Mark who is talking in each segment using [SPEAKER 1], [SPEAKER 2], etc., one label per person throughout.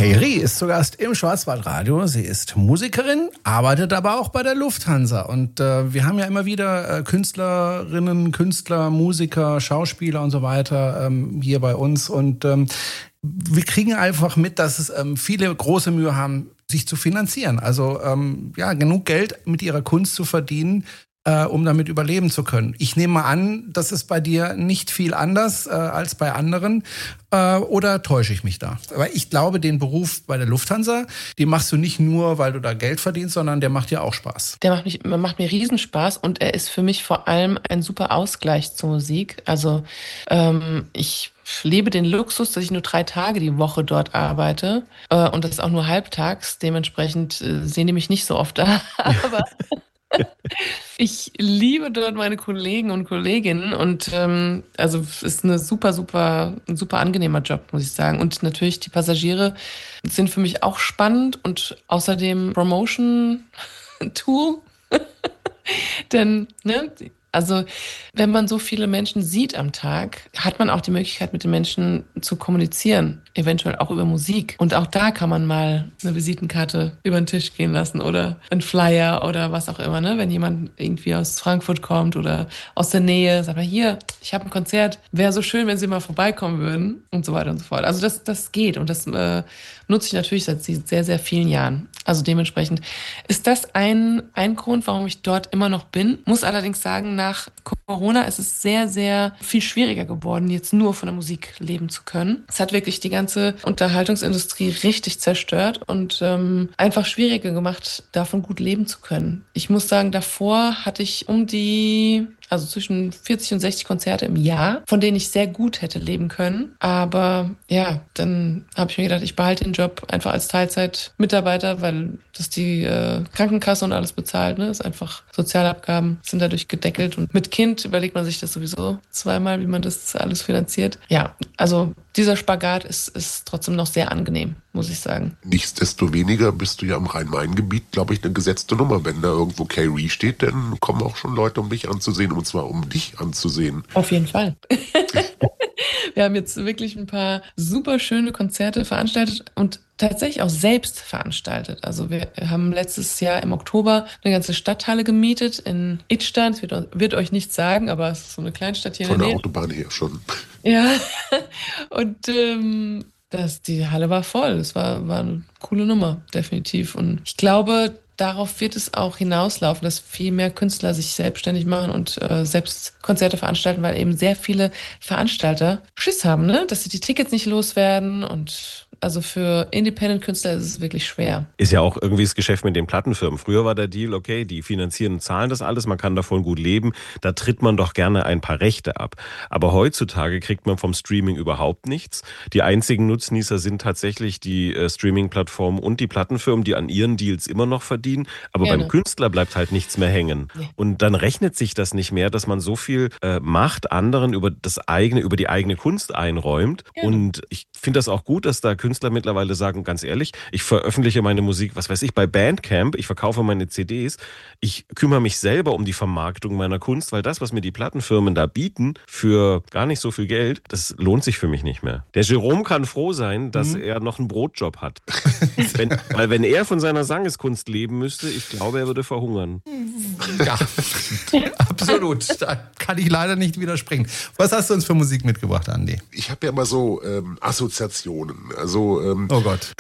[SPEAKER 1] Kay ist zu Gast im Schwarzwaldradio. Sie ist Musikerin, arbeitet aber auch bei der Lufthansa. Und wir haben ja immer wieder Künstlerinnen, Künstler, Musiker, Schauspieler und so weiter hier bei uns. Und wir kriegen einfach mit, dass es viele große Mühe haben, sich zu finanzieren. Also genug Geld mit ihrer Kunst zu verdienen, um damit überleben zu können. Ich nehme mal an, das ist bei dir nicht viel anders als bei anderen. Oder täusche ich mich da? Aber ich glaube, den Beruf bei der Lufthansa, den machst du nicht nur, weil du da Geld verdienst, sondern der macht dir auch Spaß.
[SPEAKER 2] Der macht mir Riesenspaß und er ist für mich vor allem ein super Ausgleich zur Musik. Also ich lebe den Luxus, dass ich nur 3 Tage die Woche dort arbeite und das auch nur halbtags. Dementsprechend sehen die mich nicht so oft da. Aber ich liebe dort meine Kollegen und Kolleginnen und also es ist ein super angenehmer Job, muss ich sagen. Und natürlich die Passagiere sind für mich auch spannend und außerdem Promotion-Tool. Denn, also wenn man so viele Menschen sieht am Tag, hat man auch die Möglichkeit, mit den Menschen zu kommunizieren, eventuell auch über Musik. Und auch da kann man mal eine Visitenkarte über den Tisch gehen lassen oder einen Flyer oder was auch immer, ne? Wenn jemand irgendwie aus Frankfurt kommt oder aus der Nähe, sagt man, hier, ich habe ein Konzert, wäre so schön, wenn Sie mal vorbeikommen würden und so weiter und so fort. Also das geht und das nutze ich natürlich seit sehr, sehr vielen Jahren. Also dementsprechend ist das ein Grund, warum ich dort immer noch bin. Muss allerdings sagen, nach Corona ist es sehr, sehr viel schwieriger geworden, jetzt nur von der Musik leben zu können. Es hat wirklich die ganze Unterhaltungsindustrie richtig zerstört und einfach schwieriger gemacht, davon gut leben zu können. Ich muss sagen, davor hatte ich zwischen 40 und 60 Konzerte im Jahr, von denen ich sehr gut hätte leben können. Aber ja, dann habe ich mir gedacht, ich behalte den Job einfach als Teilzeitmitarbeiter, weil das die Krankenkasse und alles bezahlt. Ne? Ist einfach Sozialabgaben sind dadurch gedeckelt. Und mit Kind überlegt man sich das sowieso zweimal, wie man das alles finanziert. Ja, also dieser Spagat ist trotzdem noch sehr angenehm, muss ich sagen.
[SPEAKER 3] Nichtsdestoweniger bist du ja im Rhein-Main-Gebiet, glaube ich, eine gesetzte Nummer. Wenn da irgendwo Kay steht, dann kommen auch schon Leute, um dich anzusehen, und zwar um dich anzusehen.
[SPEAKER 2] Auf jeden Fall. Wir haben jetzt wirklich ein paar super schöne Konzerte veranstaltet und tatsächlich auch selbst veranstaltet. Also wir haben letztes Jahr im Oktober eine ganze Stadthalle gemietet in Idstein. Es wird euch nichts sagen, aber es ist so eine Kleinstadt hier in der Nähe.
[SPEAKER 3] Von der Autobahn her schon.
[SPEAKER 2] Ja, und die Halle war voll. Es war eine coole Nummer, definitiv. Und ich glaube, darauf wird es auch hinauslaufen, dass viel mehr Künstler sich selbstständig machen und selbst Konzerte veranstalten, weil eben sehr viele Veranstalter Schiss haben, ne? Dass sie die Tickets nicht loswerden und also für Independent-Künstler ist es wirklich schwer.
[SPEAKER 4] Ist ja auch irgendwie das Geschäft mit den Plattenfirmen. Früher war der Deal, okay, die finanzieren und zahlen das alles, man kann davon gut leben, da tritt man doch gerne ein paar Rechte ab. Aber heutzutage kriegt man vom Streaming überhaupt nichts. Die einzigen Nutznießer sind tatsächlich die Streaming-Plattformen und die Plattenfirmen, die an ihren Deals immer noch verdienen. Aber beim Künstler bleibt halt nichts mehr hängen. Nee. Und dann rechnet sich das nicht mehr, dass man so viel Macht anderen über die eigene Kunst einräumt. Ja. Und ich finde das auch gut, dass da Künstler mittlerweile sagen, ganz ehrlich, ich veröffentliche meine Musik, was weiß ich, bei Bandcamp, ich verkaufe meine CDs, ich kümmere mich selber um die Vermarktung meiner Kunst, weil das, was mir die Plattenfirmen da bieten, für gar nicht so viel Geld, das lohnt sich für mich nicht mehr. Der Jerome kann froh sein, dass er noch einen Brotjob hat. Weil wenn er von seiner Sangeskunst leben müsste, ich glaube, er würde verhungern.
[SPEAKER 1] Ja, absolut. Da kann ich leider nicht widerspringen. Was hast du uns für Musik mitgebracht, Andi?
[SPEAKER 3] Ich habe ja immer so Assoziationen. Also
[SPEAKER 1] oh Gott.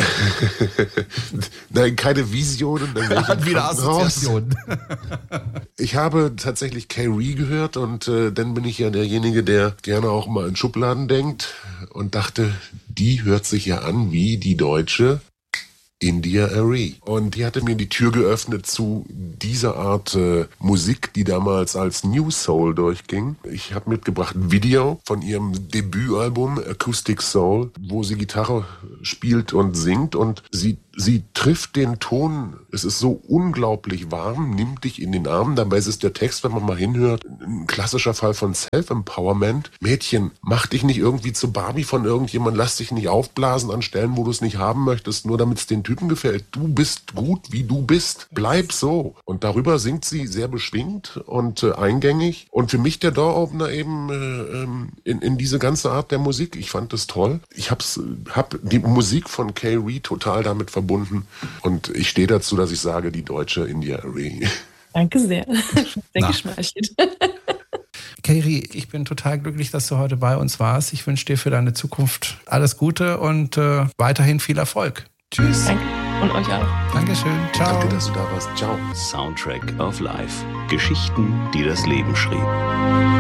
[SPEAKER 3] Nein, keine Visionen.
[SPEAKER 1] Er hat wieder Assoziationen.
[SPEAKER 3] Ich habe tatsächlich Kay gehört und dann bin ich ja derjenige, der gerne auch mal in Schubladen denkt und dachte, die hört sich ja an wie die deutsche India Arie. Und die hatte mir die Tür geöffnet zu dieser Art Musik, die damals als New Soul durchging. Ich habe mitgebracht ein Video von ihrem Debütalbum Acoustic Soul, wo sie Gitarre spielt und singt und sie trifft den Ton, es ist so unglaublich warm, nimmt dich in den Arm, dabei ist es der Text, wenn man mal hinhört, ein klassischer Fall von Self-Empowerment. Mädchen, mach dich nicht irgendwie zu Barbie von irgendjemand, lass dich nicht aufblasen an Stellen, wo du es nicht haben möchtest, nur damit es den Typen Typen gefällt. Du bist gut, wie du bist. Bleib so. Und darüber singt sie sehr beschwingt und eingängig. Und für mich der Door-Opener eben in diese ganze Art der Musik. Ich fand das toll. Ich hab die Musik von Kay Reed total damit verbunden. Und ich stehe dazu, dass ich sage, die deutsche India-Arie.
[SPEAKER 2] Danke sehr. Sehr geschmeichelt.
[SPEAKER 1] Kay, ich bin total glücklich, dass du heute bei uns warst. Ich wünsche dir für deine Zukunft alles Gute und weiterhin viel Erfolg. Tschüss.
[SPEAKER 2] Danke. Und euch auch.
[SPEAKER 1] Dankeschön. Ciao.
[SPEAKER 3] Danke, dass du da warst. Ciao.
[SPEAKER 5] Soundtrack of Life. Geschichten, die das Leben schrieb.